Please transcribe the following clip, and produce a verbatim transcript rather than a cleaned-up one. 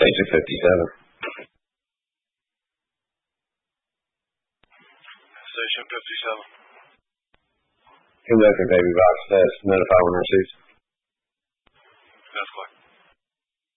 Station fifty-seven. Station fifty-seven. Quebec, baby box test, notify when received. That's correct.